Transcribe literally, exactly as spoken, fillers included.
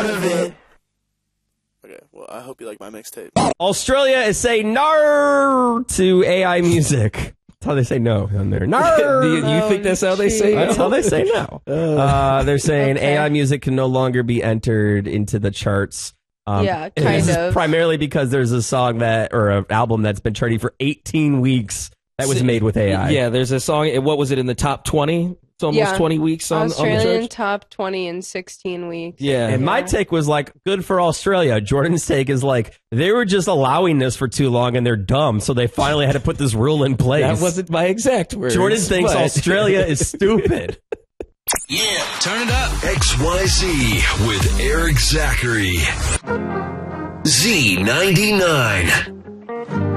part of it. Okay, well, I hope you like my mixtape. Australia is saying no to A I music. That's how they say no on there. No. Do you, you Oh, think that's how they say That's no? how they say no. Uh, they're saying Okay. A I music can no longer be entered into the charts. Um, Yeah, and kind this is of. primarily because there's a song that, or an album that's been charting for eighteen weeks that was See, made with A I. Yeah, there's a song. What was it in the top twenty? It's almost Yeah. twenty weeks on, on the Australian chart. top twenty in sixteen weeks. Yeah. And my Yeah. take was like, good for Australia. Jordan's take is like, they were just allowing this for too long and they're dumb, so they finally had to put this rule in place. That wasn't my exact words. Jordan thinks but- Australia is stupid. Yeah, turn it up. X Y Z with Eric Zachary. Z ninety-nine.